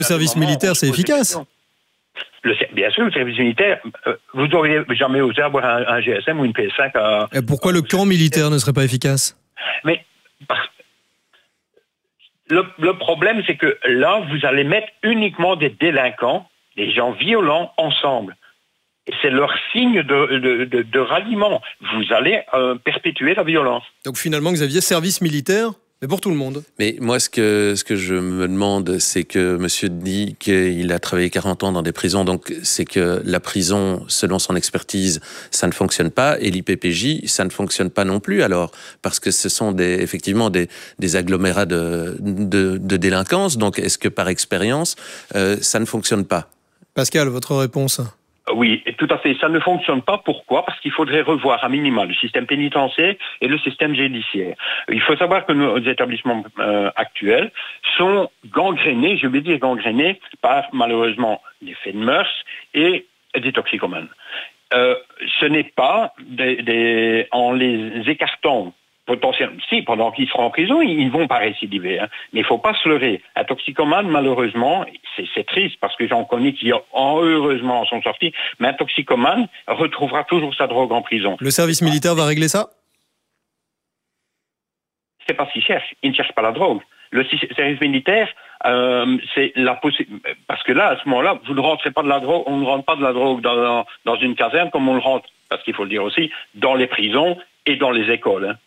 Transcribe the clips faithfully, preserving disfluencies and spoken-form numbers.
Le service militaire, c'est efficace. Le, bien sûr, le service militaire, euh, vous n'auriez jamais osé avoir un, un G S M ou une P S cinq à... Et pourquoi le camp militaire ne serait pas efficace? Mais parce, le, le problème, c'est que là, vous allez mettre uniquement des délinquants, des gens violents, ensemble. Et c'est leur signe de, de, de, de ralliement. Vous allez euh, perpétuer la violence. Donc finalement, Xavier, service militaire, mais pour tout le monde. Mais moi, ce que, ce que je me demande, c'est que monsieur dit qu'il a travaillé quarante ans dans des prisons, donc c'est que la prison, selon son expertise, ça ne fonctionne pas, et l'I P P J, ça ne fonctionne pas non plus, alors, parce que ce sont des, effectivement des, des agglomérats de, de, de délinquance, donc est-ce que par expérience, euh, ça ne fonctionne pas? Pascal, votre réponse? Oui, tout à fait. Ça ne fonctionne pas. Pourquoi? Parce qu'il faudrait revoir à minima le système pénitentiaire et le système judiciaire. Il faut savoir que nos établissements euh, actuels sont gangrénés, je vais dire gangrénés, par malheureusement des faits de mœurs et des toxicomanes. Euh, ce n'est pas des, des, en les écartant potentiellement. Si, pendant qu'ils seront en prison, ils ne vont pas récidiver. Hein. Mais il ne faut pas se leurrer. Un toxicomane, malheureusement, c'est, c'est triste parce que j'en connais qui, heureusement, en sont sortis, mais un toxicomane retrouvera toujours sa drogue en prison. Le service militaire va régler ça? C'est pas ce qu'il cherche. Il ne cherche pas la drogue. Le service militaire, euh, c'est la possibilité. Parce que là, à ce moment-là, vous ne rentrez pas de la drogue, on ne rentre pas de la drogue dans, dans, dans une caserne comme on le rentre, parce qu'il faut le dire aussi, dans les prisons et dans les écoles. Hein.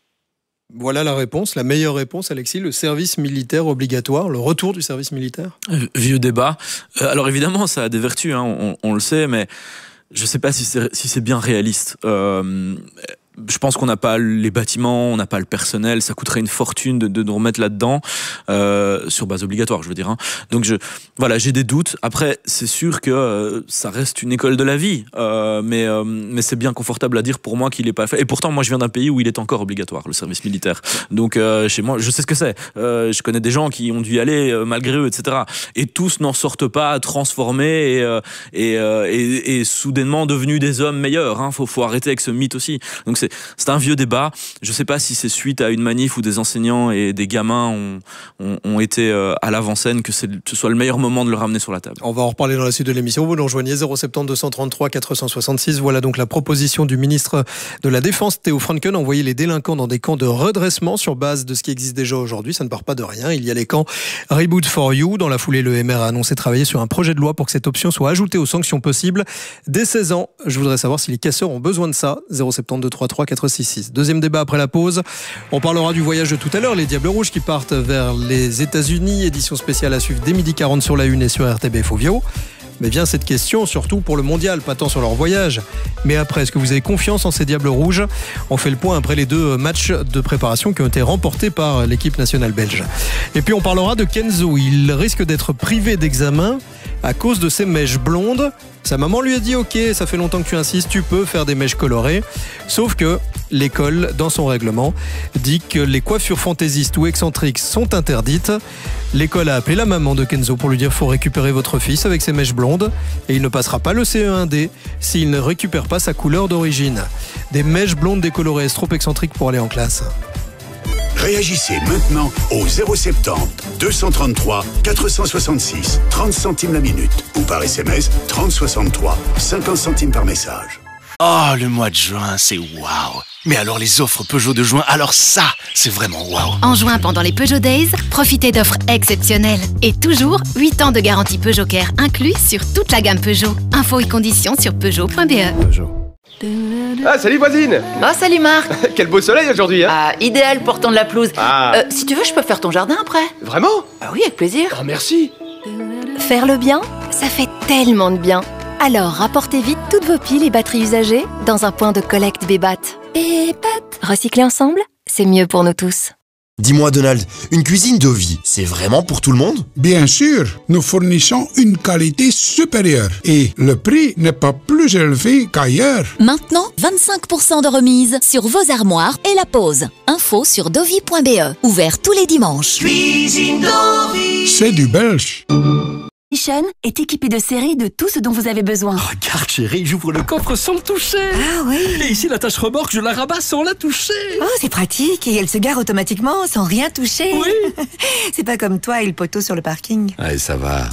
Voilà la réponse, la meilleure réponse, Alexis, le service militaire obligatoire, le retour du service militaire. Vieux débat. Euh, alors évidemment, ça a des vertus, hein, on, on le sait, mais je ne sais pas si c'est, si c'est bien réaliste. Euh, je pense qu'on n'a pas les bâtiments, on n'a pas le personnel, ça coûterait une fortune de, de nous remettre là-dedans, euh, sur base obligatoire, je veux dire. Hein. Donc je, voilà, j'ai des doutes. Après, c'est sûr que euh, ça reste une école de la vie, euh, mais, euh, mais c'est bien confortable à dire pour moi qu'il n'est pas fait. Et pourtant, moi, je viens d'un pays où il est encore obligatoire, le service militaire. Donc euh, chez moi, je sais ce que c'est. Euh, je connais des gens qui ont dû y aller euh, malgré eux, et cetera. Et tous n'en sortent pas transformés et, euh, et, euh, et, et soudainement devenus des hommes meilleurs. Hein. Faut, faut arrêter avec ce mythe aussi. Donc c'est C'est un vieux débat. Je ne sais pas si c'est suite à une manif où des enseignants et des gamins ont, ont, ont été à l'avant-scène que c'est, ce soit le meilleur moment de le ramener sur la table. On va en reparler dans la suite de l'émission. Vous nous rejoignez zéro sept deux trois trois quatre cent soixante-six. Voilà donc la proposition du ministre de la Défense, Theo Franken, envoyer les délinquants dans des camps de redressement sur base de ce qui existe déjà aujourd'hui. Ça ne part pas de rien. Il y a les camps Reboot for You. Dans la foulée, le M R a annoncé travailler sur un projet de loi pour que cette option soit ajoutée aux sanctions possibles dès seize ans. Je voudrais savoir si les casseurs ont besoin de ça. zéro sept deux trois trois quatre six six. Deuxième débat après la pause. On parlera du voyage de tout à l'heure, les Diables Rouges qui partent vers les États-Unis. Édition spéciale à suivre dès midi quarante sur la une et sur R T B Fovio. Mais bien cette question, surtout pour le mondial, pas tant sur leur voyage. Mais après, est-ce que vous avez confiance en ces Diables Rouges? On fait le point après les deux matchs de préparation qui ont été remportés par l'équipe nationale belge. Et puis on parlera de Kenzo. Il risque d'être privé d'examen à cause de ses mèches blondes. Sa maman lui a dit « Ok, ça fait longtemps que tu insistes, tu peux faire des mèches colorées. » Sauf que l'école, dans son règlement, dit que les coiffures fantaisistes ou excentriques sont interdites. L'école a appelé la maman de Kenzo pour lui dire « Faut récupérer votre fils avec ses mèches blondes et il ne passera pas le C E un D s'il ne récupère pas sa couleur d'origine. » Des mèches blondes décolorées, est-ce trop excentrique pour aller en classe? Réagissez maintenant au zéro sept zéro deux cent trente-trois quatre cent soixante-six, trente centimes la minute ou par S M S trente soixante-trois, cinquante centimes par message. Oh, le mois de juin, c'est waouh! Mais alors les offres Peugeot de juin, alors ça, c'est vraiment waouh! En juin, pendant les Peugeot Days, profitez d'offres exceptionnelles. Et toujours, huit ans de garantie Peugeot Care inclus sur toute la gamme Peugeot. Infos et conditions sur Peugeot point B E. Peugeot. Ah, salut voisine! Oh, salut Marc! Quel beau soleil aujourd'hui, hein! Ah, idéal pour tendre la pelouse. Ah. Euh, si tu veux, je peux faire ton jardin après. Vraiment? Ah oui, avec plaisir. Oh, merci! Faire le bien, ça fait tellement de bien. Alors, rapportez vite toutes vos piles et batteries usagées dans un point de collecte Bébat. Bébat. Recycler ensemble, c'est mieux pour nous tous. Dis-moi Donald, une cuisine Dovi, c'est vraiment pour tout le monde? Bien sûr, nous fournissons une qualité supérieure et le prix n'est pas plus élevé qu'ailleurs. Maintenant, vingt-cinq pour cent de remise sur vos armoires et la pause. Info sur dovi point B E. Ouvert tous les dimanches. Cuisine Dovi. C'est du belge. Mission est équipé de série de tout ce dont vous avez besoin. Regarde chérie, j'ouvre le coffre sans le toucher. Ah oui. Et ici la tâche remorque, je la rabats sans la toucher. Oh, c'est pratique et elle se gare automatiquement sans rien toucher. Oui. C'est pas comme toi et le poteau sur le parking. Allez, ça va.